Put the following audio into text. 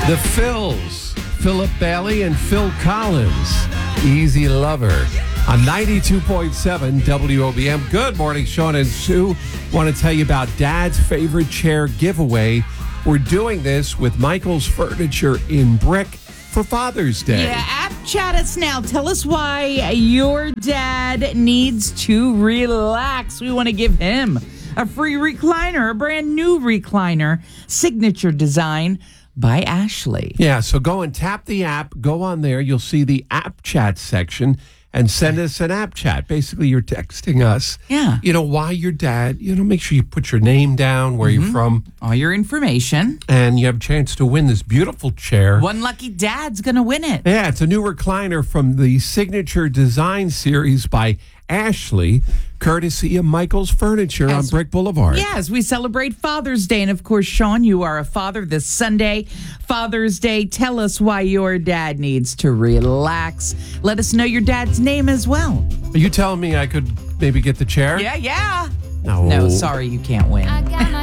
The Phils, Philip Bailey and Phil Collins, Easy Lover on 92.7 WOBM. Good morning, Sean and Sue. Want to tell you about Dad's Favorite Chair giveaway. We're doing this with Michael's Furniture in Brick for Father's Day. Yeah, app chat us now. Tell us why your dad needs to relax. We want to give him a free recliner, a brand new recliner, signature design by Ashley. Yeah, so go and tap the app. Go on there. You'll see the app chat section and send us an app chat. Basically, you're texting us. Yeah. Why your dad. Make sure you put your name down, where you're from. All your information. And you have a chance to win this beautiful chair. One lucky dad's going to win it. Yeah, it's a new recliner from the Signature Design Series by Ashley, courtesy of Michael's Furniture on Brick Boulevard. Yes, we celebrate Father's Day. And of course, Sean, you are a father this Sunday. Father's Day, tell us why your dad needs to relax. Let us know your dad's name as well. Are you telling me I could maybe get the chair? Yeah. No. No, sorry, you can't win.